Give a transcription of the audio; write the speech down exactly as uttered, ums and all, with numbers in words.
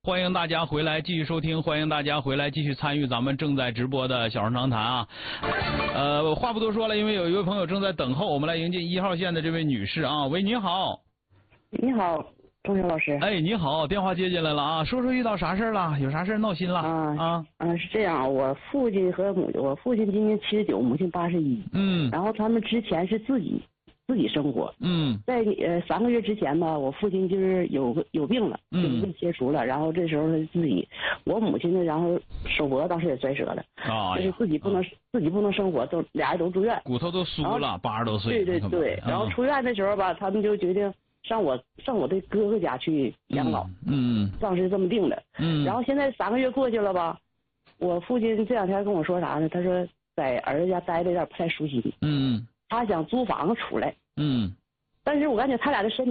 欢迎大家回来继续收听，欢迎大家回来继续参与咱们正在直播的小声长谈啊。呃，话不多说了，因为有一位朋友正在等候，我们来迎接一号线的这位女士啊。喂，你好。 你好，钟晓老师。 哎，你好，电话接进来了啊，说说遇到啥事儿了？有啥事儿闹心了？ 啊啊， 嗯，是这样，我父亲和母，我父亲今年七十九，母亲八十一。 嗯。 然后他们之前是自己自己生活。 嗯。 在呃三个月之前吧，我父亲就是有个有病了，就是被切除了。然后这时候他自己，我母亲呢，然后手脖当时也摔折了， 啊， 就是自己不能、啊、自己不能生活，都俩人都住院， 骨头都酥了，八十多岁。 对对对，然后出院的时候吧，他们就决定上我上我的哥哥家去养老。 嗯， 当时这么定的。 嗯， 然后现在三个月过去了吧，我父亲这两天跟我说啥呢？他说在儿子家待的有点不太舒心。 嗯， 他想租房子出来。 嗯， 但是我感觉他俩的身体